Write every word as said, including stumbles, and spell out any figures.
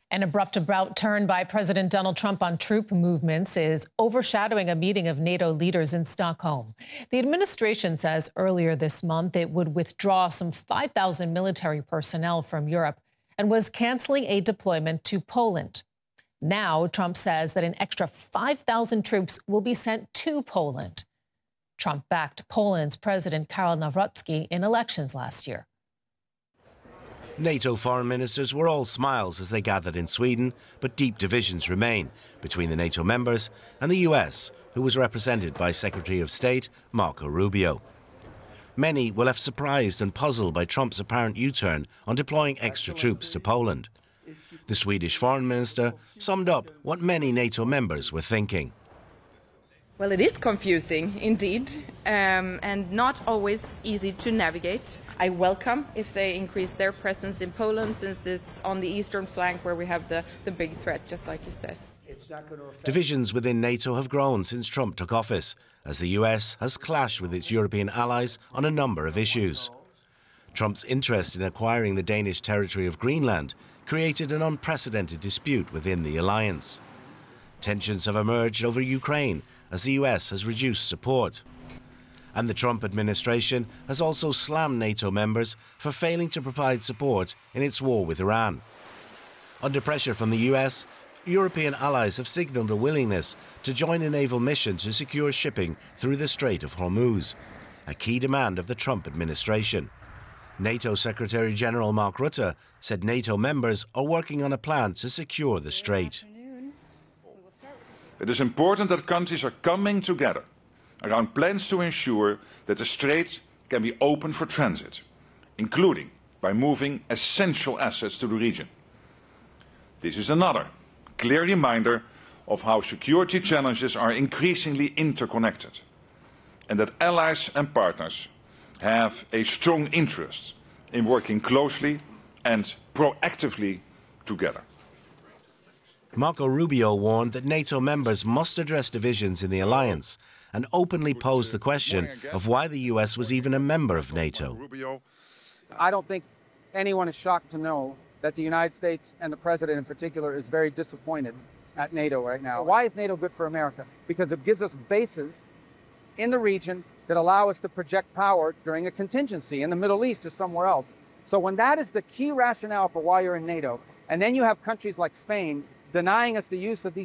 An abrupt about turn by President Donald Trump on troop movements is overshadowing a meeting of NATO leaders in Stockholm. The administration says earlier this month it would withdraw some five thousand military personnel from Europe and was canceling a deployment to Poland. Now, Trump says that an extra five thousand troops will be sent to Poland. Trump backed Poland's President Karol Nawrocki in elections last year. NATO foreign ministers were all smiles as they gathered in Sweden, but deep divisions remain between the NATO members and the U S, who was represented by Secretary of State Marco Rubio. Many were left surprised and puzzled by Trump's apparent U-turn on deploying extra troops to Poland. The Swedish foreign minister summed up what many NATO members were thinking. Well, it is confusing, indeed, um, and not always easy to navigate. I welcome if they increase their presence in Poland, since it's on the eastern flank where we have the, the big threat, just like you said. Divisions within NATO have grown since Trump took office, as the U S has clashed with its European allies on a number of issues. Trump's interest in acquiring the Danish territory of Greenland created an unprecedented dispute within the alliance. Tensions have emerged over Ukraine as the U S has reduced support. And the Trump administration has also slammed NATO members for failing to provide support in its war with Iran. Under pressure from the U S, European allies have signalled a willingness to join a naval mission to secure shipping through the Strait of Hormuz, a key demand of the Trump administration. NATO Secretary General Mark Rutte said NATO members are working on a plan to secure the strait. It is important that countries are coming together around plans to ensure that the strait can be open for transit, including by moving essential assets to the region. This is another clear reminder of how security challenges are increasingly interconnected, and that allies and partners have a strong interest in working closely and proactively together. Marco Rubio warned that NATO members must address divisions in the alliance and openly pose the question of why the U S was even a member of NATO. I don't think anyone is shocked to know that the United States, and the President in particular, is very disappointed at NATO right now. Why is NATO good for America? Because it gives us bases in the region that allow us to project power during a contingency in the Middle East or somewhere else. So when that is the key rationale for why you're in NATO, and then you have countries like Spain denying us the use of these